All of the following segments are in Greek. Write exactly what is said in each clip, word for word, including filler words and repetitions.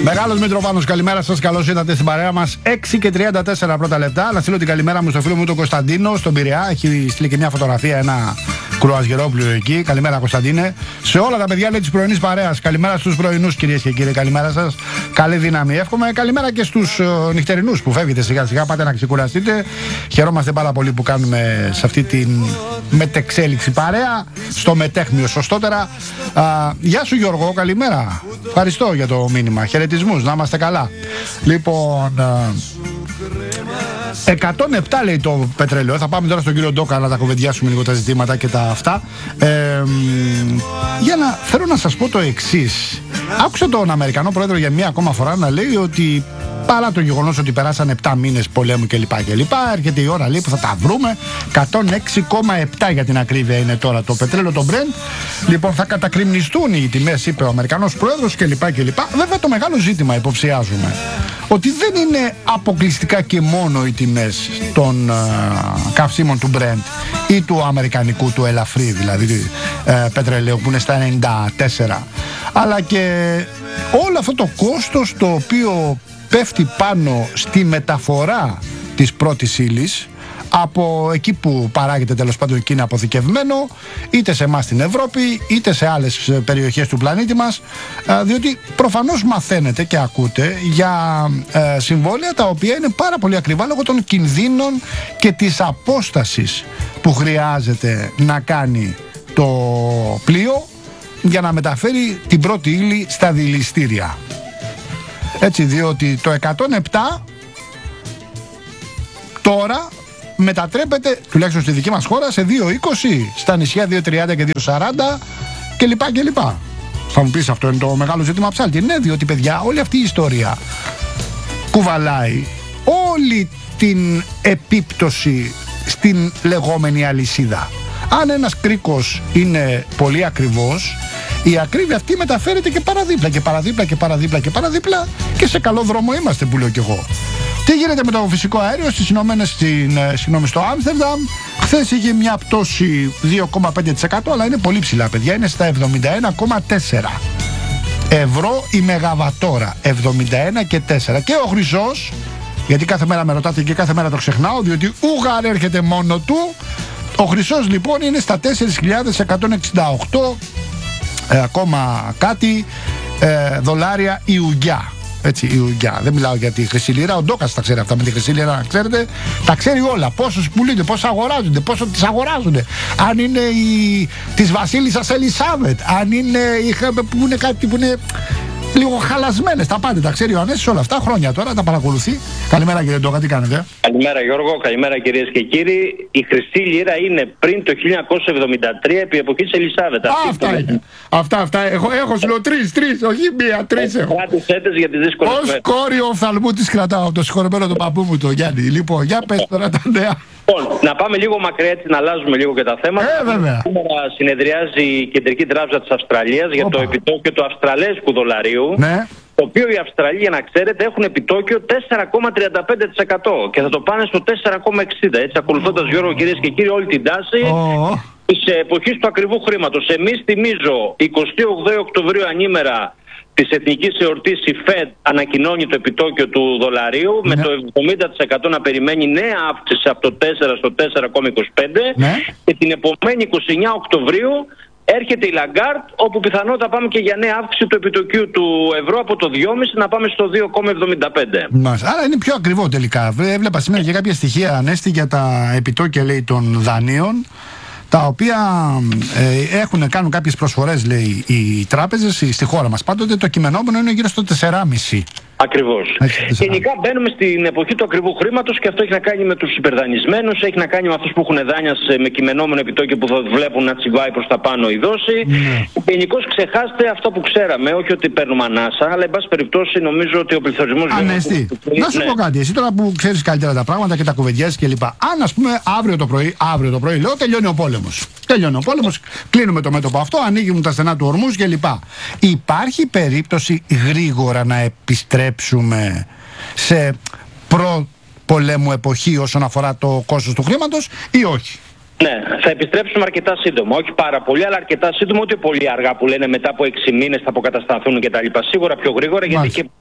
Μεγάλος Μητροπάνος, καλημέρα σας, καλώς ήρθατε στην παρέα μας. έξι και τριάντα τέσσερα πρώτα λεπτά. Να στείλω την καλημέρα μου στο φίλο μου τον Κωνσταντίνο, στον Πειραιά. Έχει στείλει και μια φωτογραφία, ένα κρουαζιερόπλοιο εκεί. Καλημέρα, Κωνσταντίνε. Σε όλα τα παιδιά, λέει, της πρωινής παρέας. Καλημέρα στους πρωινούς, κυρίες και κύριοι. Καλημέρα σας. Καλή δύναμη, εύχομαι. Καλημέρα και στους uh, νυχτερινούς που φεύγετε σιγά-σιγά. Πάτε να ξεκουραστείτε. Χαιρόμαστε πάρα πολύ που κάνουμε σε αυτή τη μετεξέλιξη παρέα. Στο μετέχμιο, σωστότερα. Uh, γεια σου, Γιώργο, καλημέρα. Ευχαριστώ για το μήνυμα. Χαιρετισμούς, να είμαστε καλά. Λοιπόν, uh, εκατόν επτά λέει το πετρέλαιο. Θα πάμε τώρα στον κύριο Ντόκα να τα κουβεντιάσουμε λίγο τα ζητήματα και τα αυτά. Ε, για να θέλω να σας πω το εξής. Άκουσα τον Αμερικανό πρόεδρο για μία ακόμα φορά να λέει ότι παρά το γεγονός ότι περάσαν επτά μήνες πολέμου κλπ. κλπ. Έρχεται η ώρα, λέει, που θα τα βρούμε. εκατόν έξι κόμμα επτά για την ακρίβεια είναι τώρα το πετρέλαιο, το Brent. Λοιπόν, θα κατακριμνιστούν οι τιμές, είπε ο Αμερικανός πρόεδρος κλπ. κλπ. Βέβαια, το μεγάλο ζήτημα υποψιάζουμε ότι δεν είναι αποκλειστικά και μόνο οι τιμές των uh, καυσίμων του Brent ή του αμερικανικού, του ελαφρύ δηλαδή uh, πετρελαίου που είναι στα ενενήντα τέσσερα, αλλά και όλο αυτό το κόστος το οποίο πέφτει πάνω στη μεταφορά της πρώτης ύλης από εκεί που παράγεται, τέλος πάντων, εκεί είναι αποθηκευμένο, είτε σε εμάς στην Ευρώπη είτε σε άλλες περιοχές του πλανήτη μας, διότι προφανώς μαθαίνετε και ακούτε για ε, συμβόλαια τα οποία είναι πάρα πολύ ακριβά λόγω των κινδύνων και της απόστασης που χρειάζεται να κάνει το πλοίο για να μεταφέρει την πρώτη ύλη στα δηληστήρια. Έτσι, διότι το εκατόν επτά τώρα μετατρέπεται, τουλάχιστον στη δική μας χώρα, σε δύο είκοσι, στα νησιά δύο τριάντα και δύο σαράντα κλπ. κλπ. Θα μου πεις, αυτό είναι το μεγάλο ζήτημα ψάλτη. Ναι, διότι, παιδιά, όλη αυτή η ιστορία κουβαλάει όλη την επίπτωση στην λεγόμενη αλυσίδα. Αν ένας κρίκος είναι πολύ ακριβός, η ακρίβεια αυτή μεταφέρεται και παραδίπλα και παραδίπλα και παραδίπλα και παραδίπλα και σε καλό δρόμο είμαστε, που λέω κι εγώ. Τι γίνεται με το φυσικό αέριο στις Ηνωμένες, στην, συγγνώμη, στο Άμστερνταμ? Χθες είχε μια πτώση δύο κόμμα πέντε τοις εκατό, αλλά είναι πολύ ψηλά, παιδιά. Είναι στα εβδομήντα ένα κόμμα τέσσερα ευρώ η μεγαβατόρα. εβδομήντα ένα και τέσσερα. Και ο χρυσός, γιατί κάθε μέρα με ρωτάτε και κάθε μέρα το ξεχνάω, διότι ούγαρ έρχεται μόνο του. Ο χρυσός, λοιπόν, είναι στα τέσσερις χιλιάδες εκατόν εξήντα οκτώ ε, ακόμα κάτι ε, δολάρια η ουγγιά. Έτσι, η ουγγιά. Δεν μιλάω για τη χρυσή λίρα. Ο Ντόκας τα ξέρει αυτά με τη χρυσή λίρα, ξέρετε. Τα ξέρει όλα. Πόσους πουλούνται, πόσους αγοράζονται, πόσο τις αγοράζονται. Αν είναι η... της Βασίλισσας Ελισάβετ, αν είναι η... που είναι κάτι που είναι λίγο χαλασμένες, τα πάντα τα ξέρει ο Ανέσης όλα αυτά χρόνια τώρα, τα παρακολουθεί. Καλημέρα, κύριε Ντόκα, τι κάνετε? Καλημέρα, Γιώργο, καλημέρα, κυρίες και κύριοι. Η χρυσή λίρα είναι πριν το χίλια εννιακόσια εβδομήντα τρία, επί εποχής Ελισάβετ. Α, αυτά είναι. Αυτά, αυτά. Έχω, έχω σου λέω τρεις, τρεις, όχι μία, τρεις έχω. Κράτησέ τις για τις δύσκολες μέρες. Ως κόρη οφθαλμού τις κρατάω από το συγχωρεμένο του παππού μου, τον Γιάννη. Λοιπόν, για πες τώρα τα νέα. Λοιπόν, να πάμε λίγο μακριά, έτσι να αλλάζουμε λίγο και τα θέματα. Ε, βέβαια. Σήμερα συνεδριάζει η Κεντρική Τράπεζα της Αυστραλίας για το επιτόκιο του αυστραλέζικου δολαρίου. Ναι. Το οποίο οι Αυστραλοί, για να ξέρετε, έχουν επιτόκιο τέσσερα κόμμα τριάντα πέντε τοις εκατό και θα το πάνε στο τέσσερα κόμμα εξήντα. Έτσι, ακολουθώντας, Γιώργο, κυρίες και κύριοι, όλη την τάση oh. της εποχής του ακριβού χρήματος. Εμείς, θυμίζω, εικοστή όγδοη Οκτωβρίου ανήμερα της εθνικής εορτής, η Fed ανακοινώνει το επιτόκιο του δολαρίου ναι. με το εβδομήντα τοις εκατό να περιμένει νέα αύξηση από το τέσσερα στο τέσσερα κόμμα είκοσι πέντε ναι. και την επομένη εικοστή ενάτη Οκτωβρίου έρχεται η Λαγκάρτ, όπου πιθανότατα πάμε και για νέα αύξηση του επιτοκίου του ευρώ από το δυόμισι να πάμε στο δύο κόμμα εβδομήντα πέντε. Μάλιστα. Άρα είναι πιο ακριβό τελικά. Έβλεπα σήμερα και κάποια στοιχεία, Ανέστη, για τα επιτόκια, λέει, των δανείων, τα οποία ε, έχουν κάνουν κάποιες προσφορές, λέει, οι τράπεζες στη χώρα μας. Πάντοτε το κειμενόμενο είναι γύρω στο τέσσερα κόμμα πέντε. Ακριβώς. Γενικά μπαίνουμε στην εποχή του ακριβού χρήματος και αυτό έχει να κάνει με τους υπερδανεισμένους, έχει να κάνει με αυτούς που έχουν δάνεια με κειμενόμενο επιτόκιο που θα βλέπουν να τσιβάει προς τα πάνω η δόση. Ναι. Γενικώς ξεχάστε αυτό που ξέραμε, όχι ότι παίρνουμε ανάσα, αλλά εν πάση περιπτώσει νομίζω ότι ο πληθωρισμός... Ανέστη, να σου ναι. πω κάτι, εσύ τώρα που ξέρεις καλύτερα τα πράγματα και τα κουβεντιάζεις κλπ. Αν, ας πούμε, αύριο το πρωί, αύριο το πρωί λέω, τελειώνει ο πόλεμος. Τελειώνει ο πόλεμος, κλείνουμε το μέτωπο αυτό, ανοίγουν τα στενά του ορμούς κλπ. Υπάρχει περίπτωση γρήγορα να επιστρέψουμε σε προ-πολέμου εποχή όσον αφορά το κόστος του χρήματος ή όχι? Ναι, θα επιστρέψουμε αρκετά σύντομα. Όχι πάρα πολύ, αλλά αρκετά σύντομα. Ούτε πολύ αργά που λένε μετά από έξι μήνες θα αποκατασταθούν κτλ. Σίγουρα πιο γρήγορα, γιατί και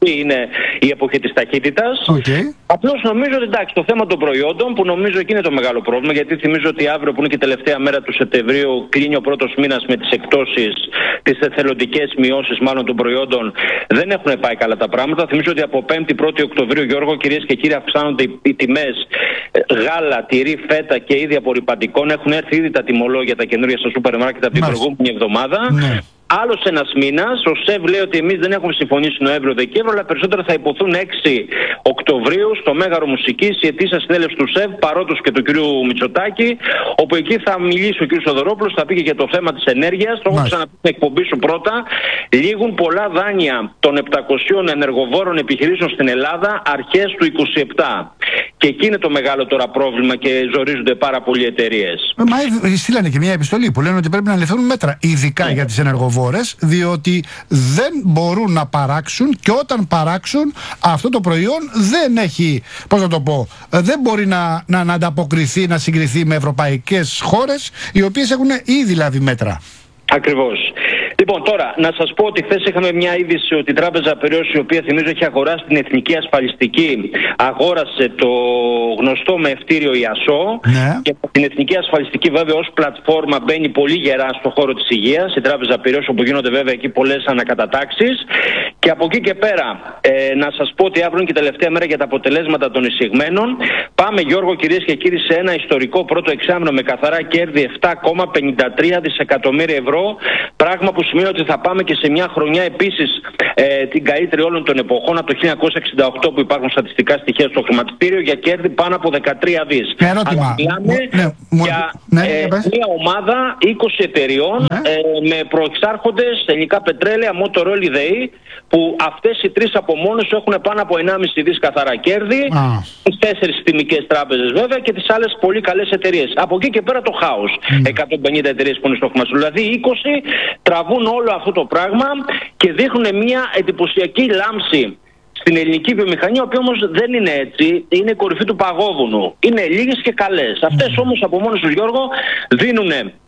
αυτή είναι η εποχή της ταχύτητας. Okay. Απλώς νομίζω ότι εντάξει, το θέμα των προϊόντων, που νομίζω εκεί είναι το μεγάλο πρόβλημα, γιατί θυμίζω ότι αύριο που είναι και η τελευταία μέρα του Σεπτεμβρίου κλείνει ο πρώτος μήνας με τις εκτόσεις, τις εθελοντικές μειώσεις μάλλον των προϊόντων, δεν έχουν πάει καλά τα πράγματα. Θυμίζω ότι από πέμπτη πρώτη Οκτωβρίου, Γιώργο, κυρίες και κύριοι, αυξάνονται οι, οι τιμές γάλα, τυρί, φέτα και είδη απορρυπαντικών. Έχουν έρθει ήδη τα τιμολόγια τα καινούργια στα σούπερ μάρκετ από την προηγούμενη εβδομάδα. Ναι. Άλλος ένας μήνας, ο ΣΕΒ λέει ότι εμείς δεν έχουμε συμφωνήσει Νοέμβριο-Δεκέμβριο, αλλά περισσότερα θα υποθούν έξι Οκτωβρίου στο Μέγαρο Μουσικής, η ετήσια συνέλευση του ΣΕΒ, παρότος και του κ. Μητσοτάκη, όπου εκεί θα μιλήσει ο κ. Σοδωρόπουλος, θα πει και για το θέμα της ενέργειας. Το έχω ξαναπεί στην εκπομπή σου πρώτα. Λήγουν πολλά δάνεια των επτακοσίων ενεργοβόρων επιχειρήσεων στην Ελλάδα αρχές του είκοσι επτά. Και εκεί είναι το μεγάλο τώρα πρόβλημα και ζορίζονται πάρα πολλοί εταιρείες. Μα στείλανε και μια επιστολή που λένε ότι πρέπει να ληφθούν μέτρα, ειδικά yeah. για τις ενεργοβόρες, διότι δεν μπορούν να παράξουν και όταν παράξουν αυτό το προϊόν δεν έχει, πώς να το πω, δεν μπορεί να, να, να ανταποκριθεί, να συγκριθεί με ευρωπαϊκές χώρες οι οποίες έχουν ήδη λάβει μέτρα. Ακριβώς. Λοιπόν, τώρα να σας πω ότι χθες είχαμε μια είδηση ότι η Τράπεζα Πειραιώς, η οποία θυμίζω έχει αγοράσει την Εθνική Ασφαλιστική, αγόρασε το γνωστό μευτήριο ΙΑΣΟ. Ναι. Και την Εθνική Ασφαλιστική βέβαια ως πλατφόρμα μπαίνει πολύ γερά στον χώρο της υγείας, η Τράπεζα Πειραιώς, όπου γίνονται βέβαια εκεί πολλές ανακατατάξεις. Και από εκεί και πέρα, ε, να σας πω ότι αύριο είναι και τελευταία μέρα για τα αποτελέσματα των εισηγμένων. Πάμε, Γιώργο, κυρίες και κύριοι, σε ένα ιστορικό πρώτο εξάμηνο με καθαρά κέρδη επτά κόμμα πενήντα τρία δισεκατομμύρια ευρώ. Πράγμα που σημαίνει ότι θα πάμε και σε μια χρονιά επίσης ε, την καλύτερη όλων των εποχών από το χίλια εννιακόσια εξήντα οκτώ που υπάρχουν στατιστικά στοιχεία στο χρηματιστήριο για κέρδη πάνω από δεκατρία δις. Ναι, ερώτημα. Μιλάμε ναι, για ναι, ε, ναι, μια ομάδα είκοσι εταιριών ναι. ε, με προεξάρχοντες ελληνικά πετρέλαια, Motor Oil, ΔΕΗ, που αυτές οι τρεις από μόνες έχουν πάνω από ενάμιση δις καθαρά κέρδη, ah. τις τέσσερις συστημικές τράπεζες βέβαια και τις άλλες πολύ καλές εταιρείες. Από εκεί και πέρα το χάος. Mm. εκατόν πενήντα εταιρείες που είναι στο χρηματιστήριο. Δηλαδή είκοσι τραβούν όλο αυτό το πράγμα και δείχνουν μια εντυπωσιακή λάμψη στην ελληνική βιομηχανία, η οποία όμως δεν είναι έτσι, είναι η κορυφή του παγόβουνου. Είναι λίγες και καλές. Mm. Αυτές όμως από μόνες τους, Γιώργο, δίνουν,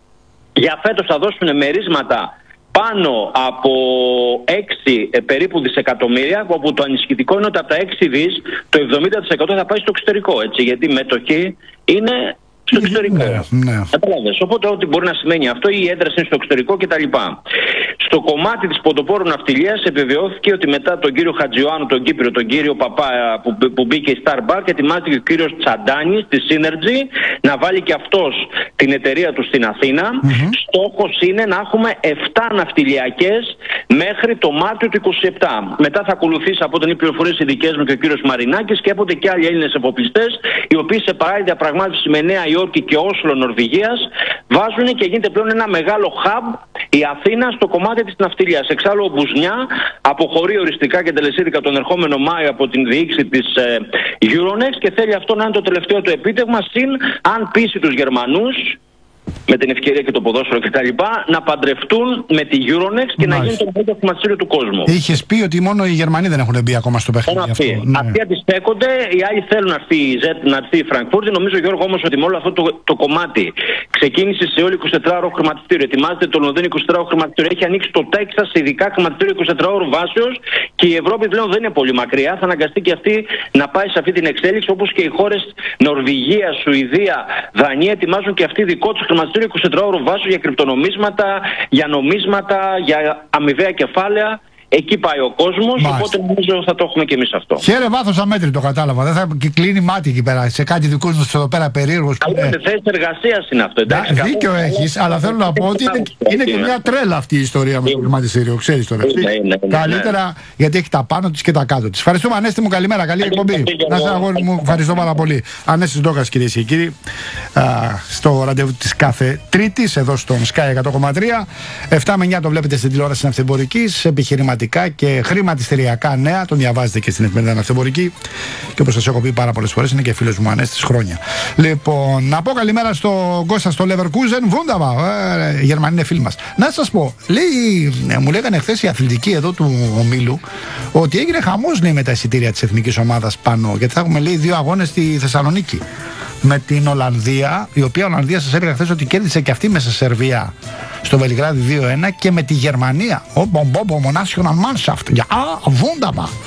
για φέτος θα δώσουν μερίσματα πάνω από έξι ε, περίπου δισεκατομμύρια, όπου το ανησυχητικό είναι ότι από τα έξι δις το εβδομήντα τοις εκατό θα πάει στο εξωτερικό, έτσι, γιατί η μετοχή είναι στο εξωτερικό. Ναι, ναι. Οπότε ό,τι μπορεί να σημαίνει αυτό, η έντραση είναι στο εξωτερικό κτλ. Στο κομμάτι της πρωτοπόρου ναυτιλίας επιβεβαιώθηκε ότι μετά τον κύριο Χατζιωάννου, τον Κύπριο, τον κύριο Παπά που, που μπήκε η Starbuck, ετοιμάζεται και ο κύριος Τσαντάνης της Synergy να βάλει και αυτός την εταιρεία του στην Αθήνα. Mm-hmm. Στόχος είναι να έχουμε επτά ναυτιλιακές μέχρι το Μάρτιο του είκοσι επτά. Μετά θα ακολουθήσει από τον οι πληροφορίες οι δικές μου και ο κύριος Μαρινάκης και από και άλλοι Έλληνες εφοπλιστές, οι οποίοι σε παράλληλη διαπραγμάτευση με Νέα Υόρκη και Όσλο, Νορβηγίας, βάζουν και γίνεται πλέον ένα μεγάλο hub η Αθήνα στο κομμάτι της ναυτιλίας. Εξάλλου ο Μπουζνιά αποχωρεί οριστικά και τελεσίδικα τον ερχόμενο Μάιο από την διοίκηση της ε, Euronext και θέλει αυτό να είναι το τελευταίο του επίτευγμα, συν αν πείσει τους Γερμανούς, με την ευκαιρία και το ποδόσφαιρο κτλ., να παντρευτούν με τη Euronext και Μάλιστα. να γίνει το μεγαλύτερο χρηματιστήριο του κόσμου. Είχες πει ότι μόνο οι Γερμανοί δεν έχουν μπει ακόμα στο παιχνίδι αυτό. Ναι. Αυτοί αντιστέκονται, οι άλλοι θέλουν να έρθει η Ζετ, να έρθει η Φραγκφούρτη. Νομίζω, Γιώργο, όμως ότι με όλο αυτό το, το κομμάτι ξεκίνησε σε όλο εικοσιτετράωρο χρηματιστήριο. Ετοιμάζεται το Λονδίνο εικοσιτετράωρο χρηματιστήριο. Έχει ανοίξει το Τέξας, ειδικά χρηματιστήριο εικοσιτετράωρου βάσεως και η Ευρώπη πλέον δεν είναι πολύ μακριά. Θα αναγκαστεί και αυτή να πάει σε αυτή την εξέλιξη, όπως και οι χώρες Νορβηγία, Σουηδία, Δανία ετοιμάζουν και αυτοί δικό του χρηματιστήριο εικοσιτετράωρο βάσεως για κρυπτονομίσματα, για νομίσματα, για αμοιβαία κεφάλαια. Εκεί πάει ο κόσμος, Μάλιστα. οπότε νομίζω θα το έχουμε και εμείς αυτό. Χαίρε βάθος αμέτρητο, κατάλαβα. Δεν θα κλείνει μάτι εκεί πέρα σε κάτι δικούς μας εδώ πέρα περίεργος. Καλό είναι, θέση εργασίας είναι αυτό. Εντάξει, να, δίκιο καλό, έχεις, αλλά θέλω να πω ότι είναι, είναι και μια τρέλα αυτή η ιστορία με το χρηματιστήριο. Ξέρεις τώρα. Καλύτερα γιατί έχει τα πάνω της και τα κάτω της. Ευχαριστούμε, Ανέστη μου, καλημέρα, καλή εκπομπή. Να σε αγόρι μου, ευχαριστώ πάρα πολύ. Ανέστης Ντόκας, κυρίες και κύριοι, στο ραντεβού της κάθε Τρίτης, εδώ στον Sky εκατό κόμμα τρία. επτά με εννιά το βλέπετε στην τηλεόραση ναυτεμπορικής, επιχειρηματικά και χρηματιστηριακά νέα. Τον διαβάζετε και στην εφημερίδα Ναυτεμπορική. Και όπως σας έχω πει πάρα πολλές φορές, είναι και φίλος μου Ανέστης χρόνια. Λοιπόν, να πω καλημέρα στον Κώστα στο Leverkusen. Βούνταβα, ε, οι Γερμανοί είναι φίλοι μας. Να σας πω, λέει, ε, μου λέγανε χθες οι αθλητικοί εδώ του ομίλου ότι έγινε χαμός, λέει, με τα εισιτήρια της εθνικής ομάδας πάνω. Γιατί θα έχουμε, λέει, δύο αγώνες στη Θεσσαλονίκη. Με την Ολλανδία, η οποία Ολλανδία σας έλεγα χθες ότι κέρδισε και αυτή μέσα σε Σερβία στο Βελιγράδι δύο ένα, και με τη Γερμανία. Ο Μπομπόμπο, National Mannschaft. Ja, wunderbar.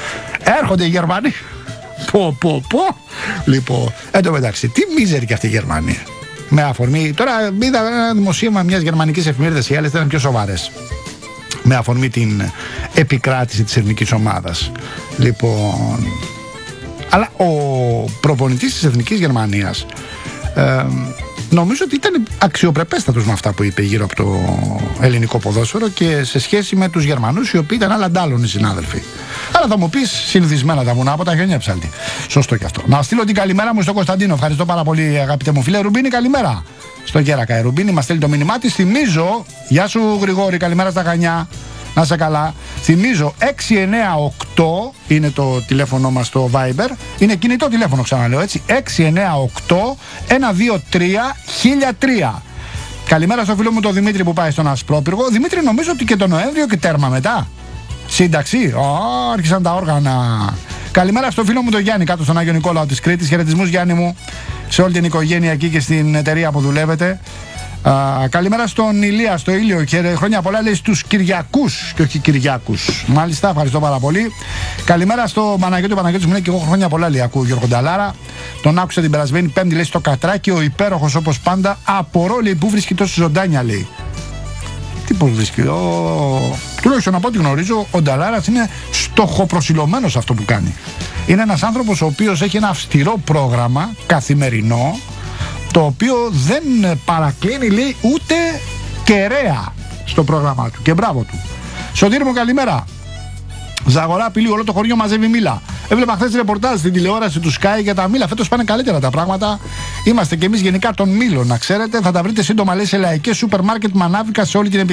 Έρχονται οι Γερμανοί. Πω, πω, πω. Λοιπόν, εν τω μεταξύ, τι μίζερη και αυτή η Γερμανία. Με αφορμή, τώρα είδα ένα δημοσίευμα μιας γερμανικής εφημερίδας, οι άλλες ήταν πιο σοβαρές. Με αφορμή την επικράτηση της εθνικής ομάδας. Λοιπόν, αλλά ο προπονητής της εθνικής Γερμανίας ε, νομίζω ότι ήταν αξιοπρεπέστατος με αυτά που είπε γύρω από το ελληνικό ποδόσφαιρο και σε σχέση με τους Γερμανούς, οι οποίοι ήταν άλλα ντάλλον οι συνάδελφοι. Αλλά θα μου πεις, συνηθισμένα τα βουνά από τα χιόνια ψάλτη. Σωστό και αυτό. Να στείλω την καλημέρα μου στον Κωνσταντίνο. Ευχαριστώ πάρα πολύ, αγαπητέ μου φίλε. Ρουμπίνη, καλημέρα. Στο Γέρακα. Η Ρουμπίνη μας στέλνει το μήνυμά της. Θυμίζω, γεια σου Γρηγόρη, καλημέρα στα Χανιά. Να σε καλά. Θυμίζω έξι εννιά οκτώ είναι το τηλέφωνο μας στο Viber. Είναι κινητό τηλέφωνο, ξαναλέω έτσι. έξι εννιά οκτώ ένα δύο τρία χίλια τρία. Καλημέρα στο φίλο μου τον Δημήτρη που πάει στον Ασπρόπυργο. Δημήτρη, νομίζω ότι και τον Νοέμβριο και τέρμα μετά. Σύνταξη. Ω, άρχισαν τα όργανα. Καλημέρα στο φίλο μου τον Γιάννη κάτω στον Άγιο Νικόλαο της Κρήτης. Χαιρετισμούς, Γιάννη μου, σε όλη την οικογένεια εκεί και στην εταιρεία που δουλεύετε. Α, καλημέρα στον Ηλία, στο Ήλιο. Και χρόνια πολλά, λέει, στους Κυριακούς και όχι Κυριάκους. Μάλιστα, ευχαριστώ πάρα πολύ. Καλημέρα στο Παναγιώτη. Ο Παναγιώτης μου λέει και εγώ χρόνια πολλά, λέει, ακούω Γιώργο Νταλάρα. Τον άκουσα την περασμένη Πέμπτη, λέει, στο Κατράκι. Ο υπέροχος όπως πάντα. Απορώ, λέει, πού βρίσκει τόση ζωντάνια, λέει. Τι πώς βρίσκει. Ο... Τουλάχιστον από ό,τι γνωρίζω, ο Νταλάρας είναι στοχοπροσιλωμένος σε αυτό που κάνει. Είναι ένας άνθρωπος ο οποίος έχει ένα αυστηρό πρόγραμμα καθημερινό, το οποίο δεν παρακλίνει, λέει, ούτε κεραία στο πρόγραμμά του. Και μπράβο του. Σωτήρη μου, καλημέρα. Ζαγορά απειλεί, όλο το χωριό μαζεύει μήλα. Έβλεπα χθες ρεπορτάζ στην τηλεόραση του Sky για τα μήλα. Φέτος πάνε καλύτερα τα πράγματα. Είμαστε κι εμείς γενικά των μήλων, να ξέρετε. Θα τα βρείτε σύντομα, λέει, σε λαϊκές σούπερ μάρκετ μανάβικα σε όλη την επικράτεια.